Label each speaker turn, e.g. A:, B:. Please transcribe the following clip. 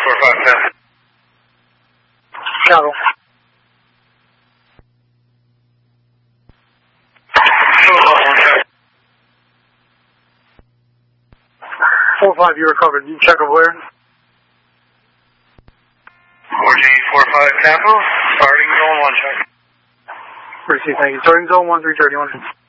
A: 4510.
B: Chicago. 4-5, you recovered. You check over where?
A: 4G45 Capital, starting zone 1 check.
B: Receive, thank you. Starting zone 1, 331.